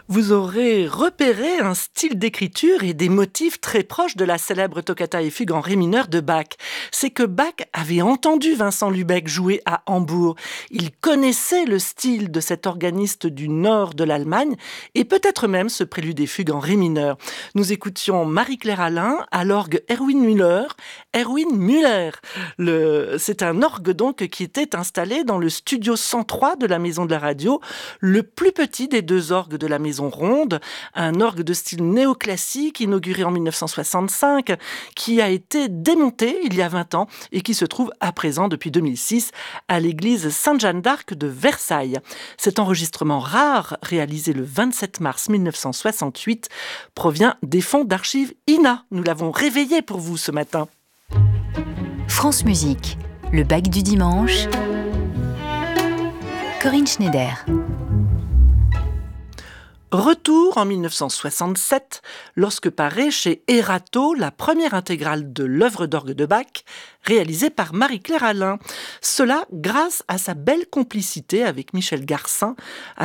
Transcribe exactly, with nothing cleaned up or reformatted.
Vous aurez repéré un style d'écriture et des motifs très proches de la célèbre toccata et fugue en ré mineur de Bach. C'est que Bach avait entendu Vincent Lübeck jouer à Hambourg. Il connaissait le style de cet organiste du nord de l'Allemagne et peut-être même ce prélude et fugue en ré mineur. Nous écoutions Marie-Claire Alain à l'orgue Erwin Müller. Erwin Müller, le... c'est un orgue donc qui était installé dans le studio cent trois de la Maison de la Radio, le plus petit des deux orgues de la Maison Ronde, un orgue de style néoclassique inauguré en mille neuf cent soixante-cinq, qui a été démonté il y a vingt ans et qui se trouve à présent depuis deux mille six à l'église Sainte-Jeanne d'Arc de Versailles. Cet enregistrement rare, réalisé le vingt-sept mars mille neuf cent soixante-huit, provient des fonds d'archives I N A. Nous l'avons réveillé pour vous ce matin. France Musique, le Bach du dimanche. Corinne Schneider. Retour en mille neuf cent soixante-sept, lorsque paraît chez Erato la première intégrale de l'œuvre d'orgue de Bach, réalisée par Marie-Claire Alain. Cela grâce à sa belle complicité avec Michel Garcin,